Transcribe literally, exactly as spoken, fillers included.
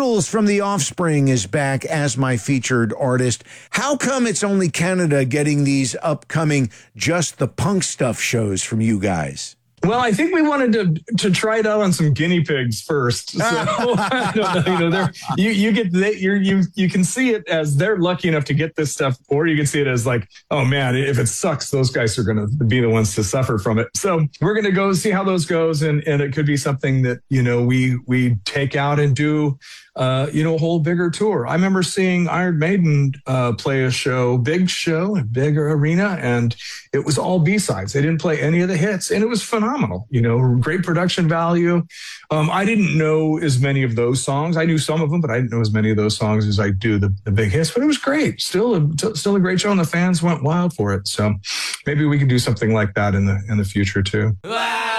Jules from The Offspring is back as my featured artist. How come it's only Canada getting these upcoming Just the Punk Stuff shows from you guys? Well, I think we wanted to to try it out on some guinea pigs first. So I don't know, you know, they're, you you get they, you're, you you can see it as they're lucky enough to get this stuff, or you can see it as like, oh man, if it sucks, those guys are going to be the ones to suffer from it. So we're going to go see how those goes, and and it could be something that you know we we take out and do. Uh, you know, a whole bigger tour. I remember seeing Iron Maiden uh, play a show, big show, a big arena, and it was all B-sides. They didn't play any of the hits, and it was phenomenal. You know, great production value. Um, I didn't know as many of those songs. I knew some of them, but I didn't know as many of those songs as I do the, the big hits. But it was great. Still, a, still a great show, and the fans went wild for it. So maybe we can do something like that in the in the future too.